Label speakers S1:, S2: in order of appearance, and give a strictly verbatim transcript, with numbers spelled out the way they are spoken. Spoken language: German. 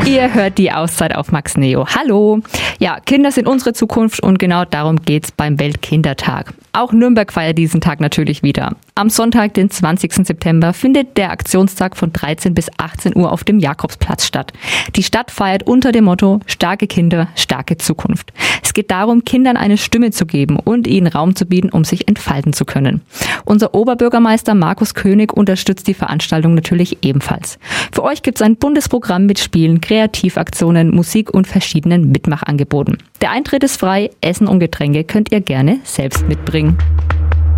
S1: Ihr hört die Auszeit auf Max Neo. Hallo! Ja, Kinder sind unsere Zukunft und genau darum geht's beim Weltkindertag. Auch Nürnberg feiert diesen Tag natürlich wieder. Am Sonntag, den zwanzigsten September, findet der Aktionstag von dreizehn bis achtzehn Uhr auf dem Jakobsplatz statt. Die Stadt feiert unter dem Motto Starke Kinder, starke Zukunft. Es geht darum, Kindern eine Stimme zu geben und ihnen Raum zu bieten, um sich entfalten zu können. Unser Oberbürgermeister Markus König unterstützt die Veranstaltung natürlich ebenfalls. Für euch gibt's ein buntes Programm mit Spielen, Kreativaktionen, Musik und verschiedenen Mitmachangeboten. Der Eintritt ist frei, Essen und Getränke könnt ihr gerne selbst mitbringen.